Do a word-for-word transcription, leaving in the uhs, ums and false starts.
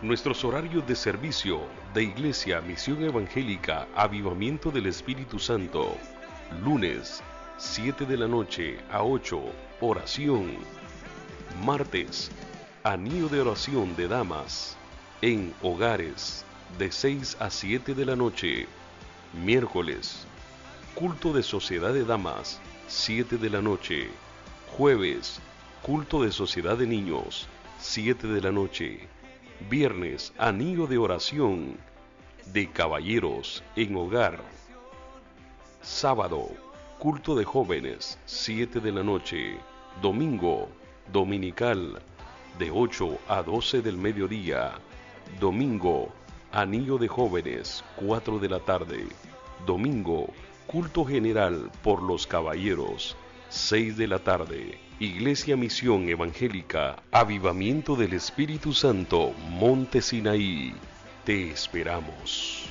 Nuestros horarios de servicio de Iglesia Misión Evangélica Avivamiento del Espíritu Santo. Lunes, siete de la noche a ocho, oración. Martes, anillo de oración de damas en hogares de seis a siete de la noche. Miércoles, culto de sociedad de damas, siete de la noche. Jueves, culto de sociedad de niños, siete de la noche. Viernes, anillo de oración de caballeros en hogar. Sábado, culto de jóvenes, siete de la noche. Domingo, dominical, de ocho a doce del mediodía. Domingo, anillo de jóvenes, cuatro de la tarde. Domingo, culto general por los caballeros, seis de la tarde. Iglesia Misión Evangélica Avivamiento del Espíritu Santo, Monte Sinaí. Te esperamos.